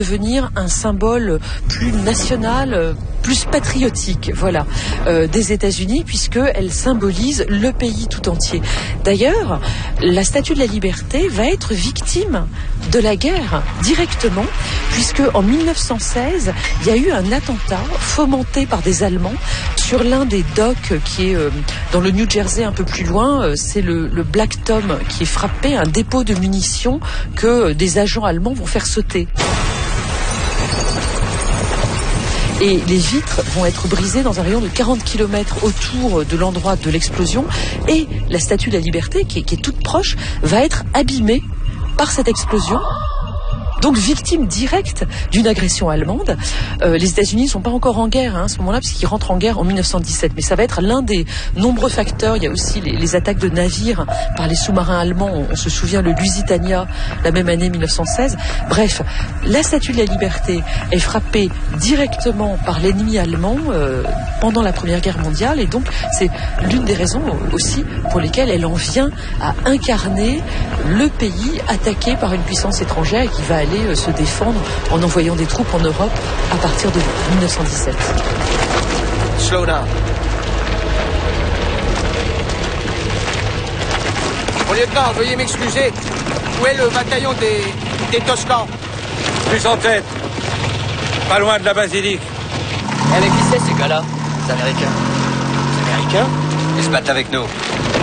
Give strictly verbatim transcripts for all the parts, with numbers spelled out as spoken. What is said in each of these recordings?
devenir un symbole plus national, plus patriotique, voilà, euh, des États-Unis, puisqu'elle symbolise le pays tout entier. D'ailleurs, la Statue de la Liberté va être victime de la guerre directement, puisque en mille neuf cent seize, il y a eu un attentat fomenté par des Allemands sur l'un des docks qui est euh, dans le New Jersey, un peu plus loin. Euh, c'est le, le Black Tom qui est frappé, un dépôt de munitions que euh, des agents allemands vont faire sauter. Et les vitres vont être brisées dans un rayon de quarante kilomètres autour de l'endroit de l'explosion. Et la Statue de la Liberté, qui est, qui est toute proche, va être abîmée par cette explosion. Donc victime directe d'une agression allemande. Euh, les États-Unis ne sont pas encore en guerre hein, à ce moment-là, puisqu'ils rentrent en guerre en mille neuf cent dix-sept. Mais ça va être l'un des nombreux facteurs. Il y a aussi les, les attaques de navires par les sous-marins allemands. On, on se souvient le Lusitania, la même année mille neuf cent seize. Bref, la Statue de la Liberté est frappée directement par l'ennemi allemand euh, pendant la Première Guerre mondiale. Et donc, c'est l'une des raisons aussi pour lesquelles elle en vient à incarner le pays attaqué par une puissance étrangère et qui va aller se défendre en envoyant des troupes en Europe à partir de mille neuf cent dix-sept. Slow down. Mon lieutenant, veuillez m'excuser. Où est le bataillon des, des Toscans? Plus en tête. Pas loin de la basilique. Avec qui c'est ces gars-là? Les Américains. Les Américains? Ils se battent avec nous.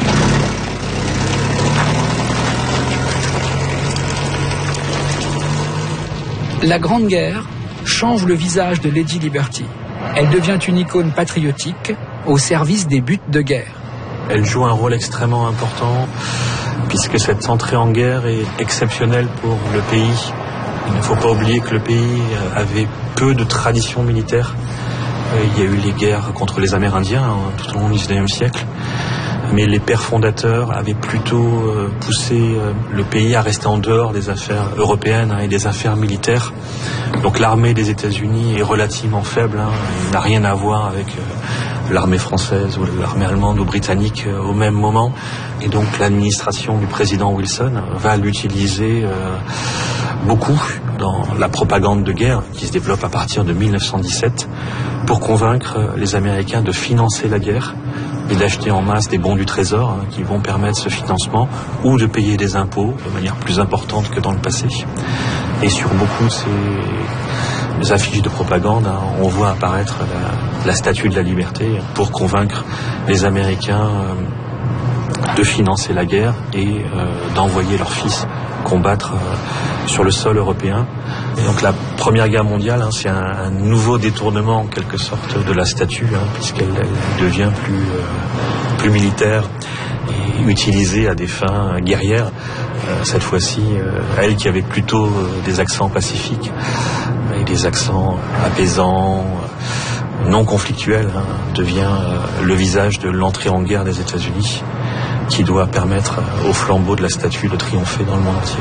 La Grande Guerre change le visage de Lady Liberty. Elle devient une icône patriotique au service des buts de guerre. Elle joue un rôle extrêmement important puisque cette entrée en guerre est exceptionnelle pour le pays. Il ne faut pas oublier que le pays avait peu de tradition militaire. Il y a eu les guerres contre les Amérindiens tout au long du dix-neuvième siècle. Mais les pères fondateurs avaient plutôt poussé le pays à rester en dehors des affaires européennes et des affaires militaires. Donc l'armée des États-Unis est relativement faible, hein, il n'a rien à voir avec l'armée française ou l'armée allemande ou britannique au même moment. Et donc l'administration du président Wilson va l'utiliser euh, beaucoup dans la propagande de guerre qui se développe à partir de mille neuf cent dix-sept pour convaincre les Américains de financer la guerre et d'acheter en masse des bons du trésor hein, qui vont permettre ce financement ou de payer des impôts de manière plus importante que dans le passé. Et sur beaucoup de ces affiches de propagande, hein, on voit apparaître la, la Statue de la Liberté pour convaincre les Américains euh, de financer la guerre et euh, d'envoyer leurs fils combattre euh, sur le sol européen. Et donc la Première Guerre mondiale, hein, c'est un, un nouveau détournement en quelque sorte de la statue, hein, puisqu'elle elle devient plus, euh, plus militaire et utilisée à des fins guerrières. Euh, cette fois-ci, euh, elle qui avait plutôt euh, des accents pacifiques et des accents apaisants, euh, non conflictuels, hein, devient euh, le visage de l'entrée en guerre des États-Unis, qui doit permettre euh, au flambeau de la statue de triompher dans le monde entier.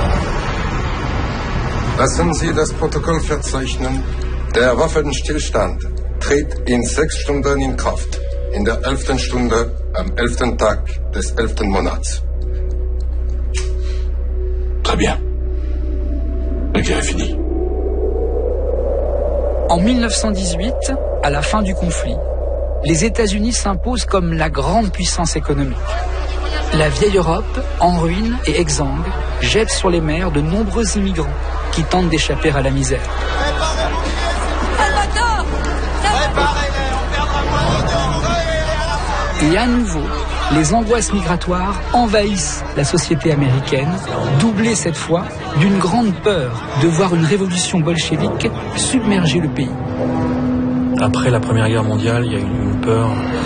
Lassen Sie das Protokoll verzeichnen. Der Waffenstillstand tritt in sechs Stunden in Kraft. In der elften Stunde, am elften Tag des elften Monats. Très bien. La guerre est finie. En mille neuf cent dix-huit, à la fin du conflit, les États-Unis s'imposent comme la grande puissance économique. La vieille Europe, en ruine et exsangue, jette sur les mers de nombreux immigrants qui tentent d'échapper à la misère. Et à nouveau, les angoisses migratoires envahissent la société américaine, doublées cette fois d'une grande peur de voir une révolution bolchevique submerger le pays. Après la Première Guerre mondiale, il y a eu une peur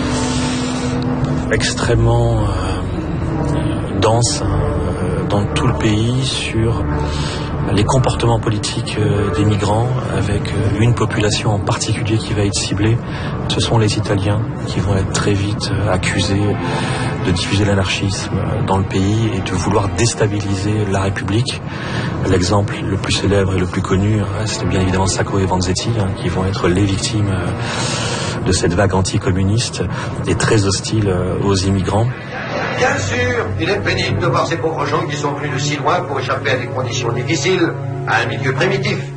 extrêmement euh, dense euh, dans tout le pays sur les comportements politiques euh, des migrants, avec euh, une population en particulier qui va être ciblée. Ce sont les Italiens qui vont être très vite euh, accusés de diffuser l'anarchisme dans le pays et de vouloir déstabiliser la République. L'exemple le plus célèbre et le plus connu reste bien évidemment Sacco et Vanzetti, hein, qui vont être les victimes euh, de cette vague anticommuniste et très hostile euh, aux immigrants. Bien sûr, il est pénible de voir ces pauvres gens qui sont venus de si loin pour échapper à des conditions difficiles, à un milieu primitif.